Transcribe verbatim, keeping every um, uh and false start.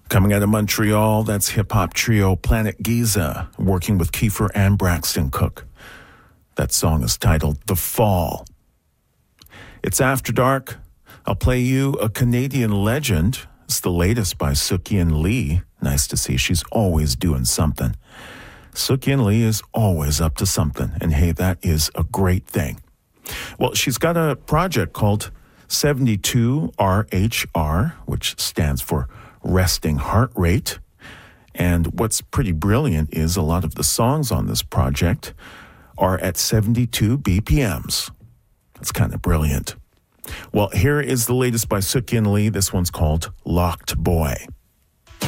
Coming out of Montreal, that's hip-hop trio Planet Giza, working with Kiefer and Braxton Cook. That song is titled The Fall. It's After Dark. I'll play you a Canadian legend. It's the latest by Sukyin Lee. Nice to see she's always doing something. Sukyin Lee is always up to something, and hey, that is a great thing. Well, she's got a project called seventy-two R H R, which stands for Resting Heart Rate. And what's pretty brilliant is a lot of the songs on this project are at seventy-two B P Ms. That's kind of brilliant. Well, here is the latest by Sukyin Lee. This one's called Locked Boy.